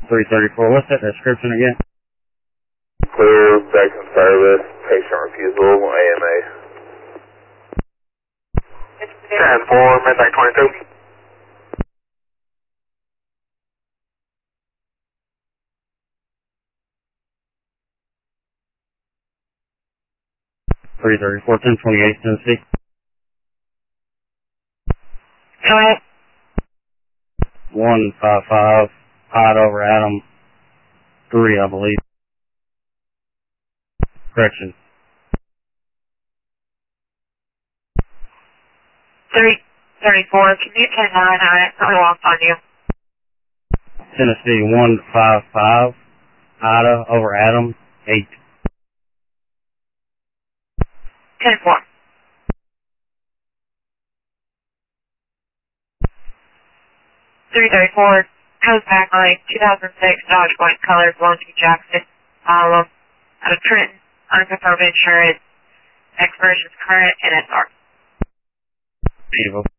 334, what's that description again? Clear, Beckton service, patient refusal, AMA. 10-4, midnight 22. 334, 1028, Tennessee. Go ahead. 155, hot over Adam 3, I believe. Correction. 334, can you 10-9 on it? I lost on you. Tennessee 155, Ida over Adam 8. 10-4. .334 comes back like 2006 Dodge White Color, Blondie Jackson, out of Trenton, unconfirmed insurance, expiration current, and SR. Beautiful.